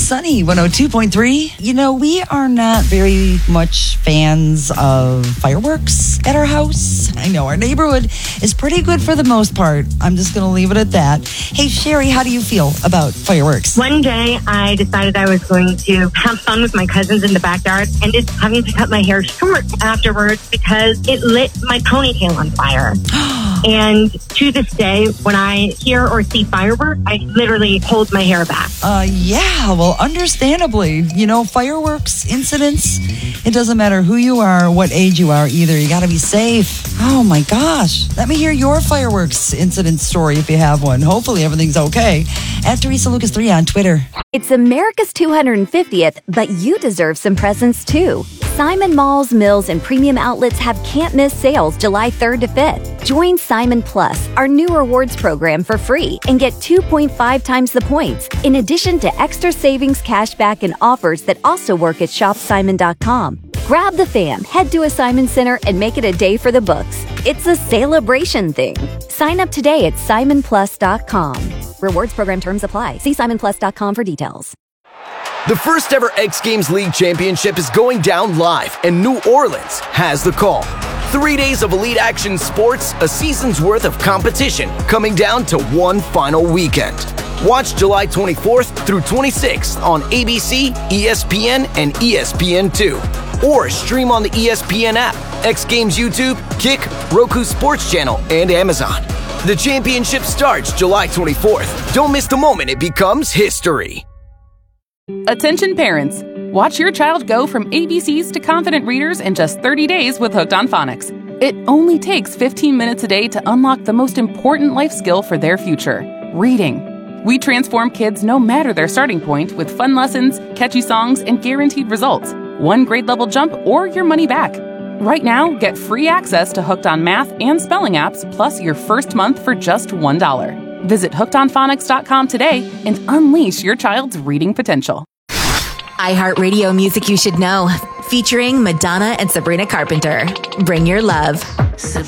Sunny 102.3. You know, we are not very much fans of fireworks at our house. I know our neighborhood is pretty good for the most part. I'm just going to leave it at that. Hey, Sherry, how do you feel about fireworks? One day, I decided I was going to have fun with my cousins in the backyard, and ended having to cut my hair short afterwards because it lit my ponytail on fire. And to this day, when I hear or see fireworks, I literally hold my hair back. Yeah, well, understandably, you know, fireworks incidents, it doesn't matter who you are, what age you are either. You got to be safe. Oh my gosh. Let me hear your fireworks incident story if you have one. Hopefully everything's okay. At Teresa Lucas 3 on Twitter. It's America's 250th, but you deserve some presents too. Simon Malls, Mills, and Premium Outlets have can't-miss sales July 3rd to 5th. Join Simon Plus, our new rewards program, for free and get 2.5 times the points, in addition to extra savings, cashback, and offers that also work at shopsimon.com. Grab the fam, head to a Simon Center, and make it a day for the books. It's a celebration thing. Sign up today at simonplus.com. Rewards program terms apply. See simonplus.com for details. The first ever X Games League Championship is going down live, and New Orleans has the call. 3 days of elite action sports, a season's worth of competition, coming down to one final weekend. Watch July 24th through 26th on ABC, ESPN, and ESPN2. Or stream on the ESPN app, X Games YouTube, Kick, Roku Sports Channel, and Amazon. The championship starts July 24th. Don't miss the moment it becomes history. Attention parents. Watch your child go from ABCs to confident readers in just 30 days with Hooked on Phonics. It only takes 15 minutes a day to unlock the most important life skill for their future, reading. We transform kids no matter their starting point with fun lessons, catchy songs, and guaranteed results. One grade level jump or your money back. Right now, get free access to Hooked on Math and Spelling apps, plus your first month for just $1. Visit hookedonphonics.com today and unleash your child's reading potential. iHeartRadio Music You Should Know, featuring Madonna and Sabrina Carpenter. Bring your love.